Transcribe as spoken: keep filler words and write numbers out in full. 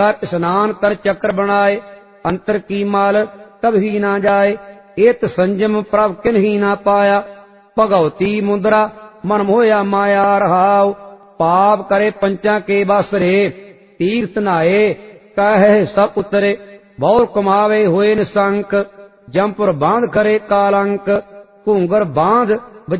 कर स्नान कर चक्र बनाए, अंतर की माल कभी ना जाए। एत संजम प्रभ किन्ही ना पाया, भगवती मुद्रा मन मोया माया रहाव। पाप करे पंचा के बस रे, तीर्थ नहाए कहे सब उतरे। बहुर कमावे हुए निशंक, जमपुर बांध करे कालंक। घूंगर बांध